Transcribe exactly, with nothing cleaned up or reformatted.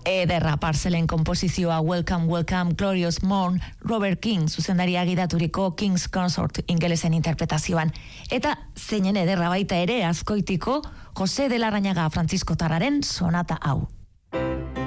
Ederra Parcelen konposizioa Welcome, Welcome, Glorious Morn, Robert King zuzendaria gidaturiko King's Consort ingelesen interpretazioan. Eta zeinen ederra baita ere Azkoitiko Jose de Larrañaga Francisco Tarraren sonata hau.